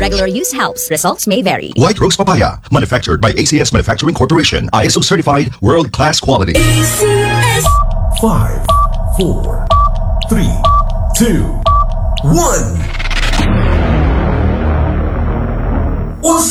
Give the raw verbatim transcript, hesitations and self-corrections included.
Regular use helps. Results may vary. White Rose Papaya, manufactured by A C S Manufacturing Corporation. I S O certified, world-class quality. A C S. Five, four, three, two, one.